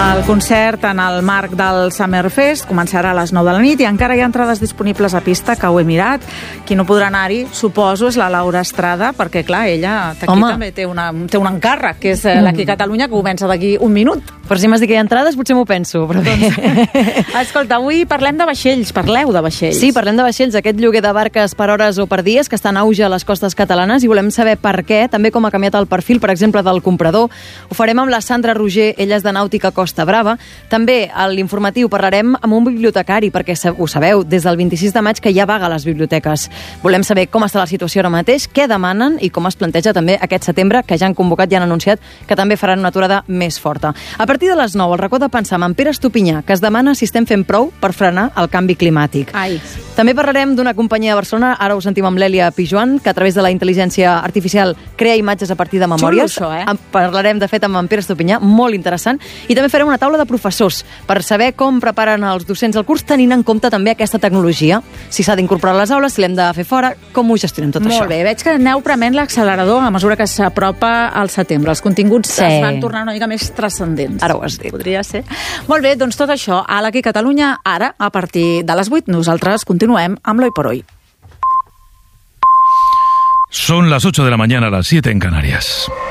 El concert en el marc del Summerfest començarà a les 9 de la nit i encara hi ha entrades disponibles a pista, que ho he mirat. Qui no podrà anar-hi, suposo, és la Laura Estrada, perquè, clar, ella aquí també té un encàrrec, que és l'Aquí Catalunya, que comença d'aquí un minut. Per si m'has dit que hi ha entrades, potser m'ho penso. Però Escolta, avui parlem de vaixells, parleu de vaixells. Sí, parlem de vaixells, aquest lloguer de barques per hores o per dies que està en auge a les costes catalanes i volem saber per què, també com ha canviat el perfil, per exemple, del comprador. Ho farem amb la Sandra Roger, ella és de Nàutica Costa Brava. També a l'informatiu parlarem amb un bibliotecari, perquè ho sabeu, des del 26 de maig que hi ha vaga a les biblioteques. Volem saber com està la situació ara mateix, què demanen i com es planteja també aquest setembre, que ja han convocat i han anunciat que també faran una aturada més forta. A partir de les 9, el racó de pensar amb en Pere Estopinyà, que es demana si estem fent prou per frenar el canvi climàtic. Ai. També parlarem d'una companyia de Barcelona, ara ho sentim amb l'Èlia Pijoan, que a través de la intel·ligència artificial crea imatges a partir de memòries. Xulo, això, Parlarem, de fet, amb en Pere Estopinyà, molt interessant. I també farem una taula de professors per saber com preparen els docents el curs, tenint en compte també aquesta tecnologia. Si s'ha d'incorporar a les aules, si l'hem de fer fora, com ho gestionem tot això? Molt bé, veig que aneu prement l'accelerador a mesura que s'apropa al setembre. Els continguts es van tornar una mica més transcendents. Ara ho has dit. Podria ser. Molt bé, doncs tot això a l'Aquí Catalunya, ara, a partir de les 8. Nosaltres continuem amb l'Hoy por Hoy. Son las 8 de la mañana, las 7 en Canarias.